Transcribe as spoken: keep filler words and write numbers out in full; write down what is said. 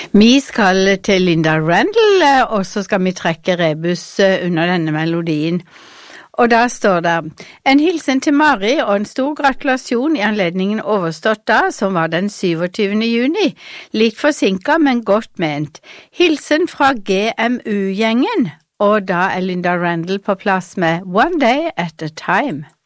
Vi skal til Linda Randall, og så skal vi trekke rebus under denne melodien. Og da står det, en hilsen til Mari og en stor gratulasjon i anledningen overstått da, som var den syvogtyvende juni. Litt forsinket, men godt ment. Hilsen fra G M U-gjengen, og da er Linda Randall på plass med One Day at a Time.